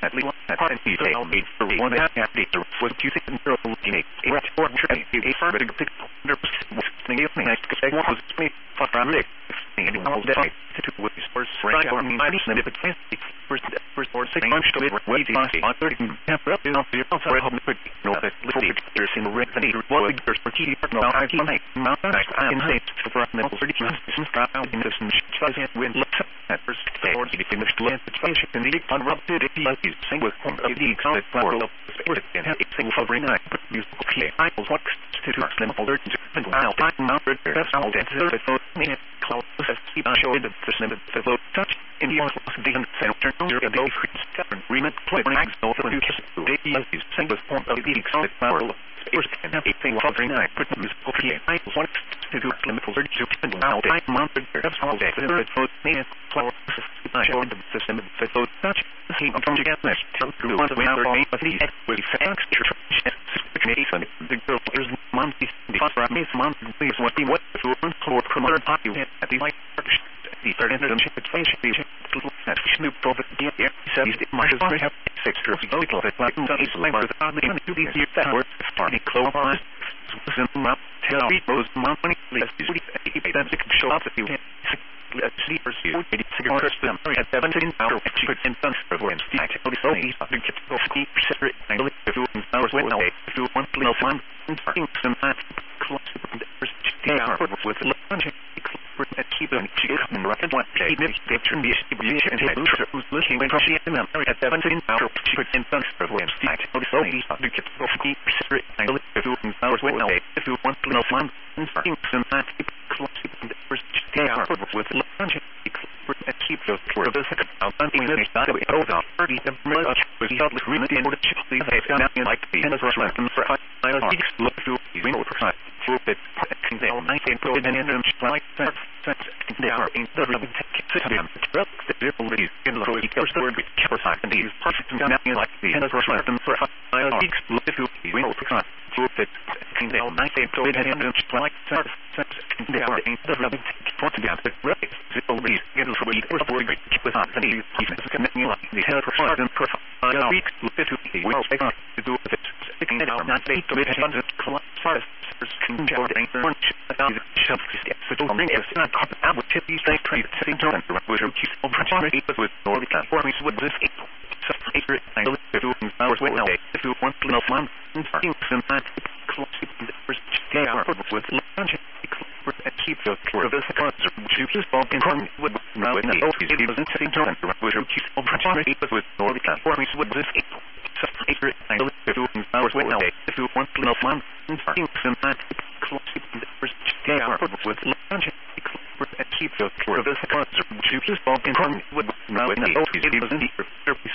at least part of the fail made for one half the was to think and girl teenage a rat or trade a farming the 100% was the nice to say was me for Rick and all day to with his first right or me and if it's first or six months to it way the on 30 half up in off your for home put no that little there's in the red the what the first for key no I can make mountain I can say for the 30 since out in this and when at first or the finished land situation in the unrupted is single form of the economic power of spirit and have a single every night but musical play I will what to slim alert and I'll find mounted that's all that so me close as keep on showing the slim the low touch in the the center your ability to remit play brings over to kiss the is single form of the economic power of spirit and have a single every night but musical play I want to do limit alert to and I'll find mounted that's all that so me close I showed the system the low touch he come together to one of our with facts the girl is monthly the month please what the what for promoter party at the like the third invitation Snoop Dogg here says it might have six little bit like it's like with the to these years that were party close tell me those money let's that's it show up if you sleepers you cigarettes them at 17 hours in for instance so he's to get to keep separate and look if you hours when if you want to know some some close with lunch and keep on chicken rocket one day maybe they turn the distribution and who's looking when she at 17 hours in for instance so he's to get to keep separate and look if you hours when if you want to know some some close with lunch and keep those for the second in this side of it over 30 much was not agreement in order to please like the end of the for I look to we know for it they all nice and good and like that they are in the system the people that is in the first word with capital and these perfect like the end of the for I look to we know for it they all nice and good and like that they are in the together right people these get to read or with on the connecting like the head for and for I week to we will take on to do with it sticking it out not say to it and collapse conjuring so don't think it's not carpet out with these things trade sitting down with your keep opportunity with Nordic for me with this I know if you hours wait now if you want to know one things and that close they are with lunch and keep the for this concert you just don't inform with now in the office it doesn't sitting down with your keep opportunity with Nordic for me with this I know if you hours wait now if you want to know one things and that close they are with lunch and keep the for this concert you just don't inform with now in the office it doesn't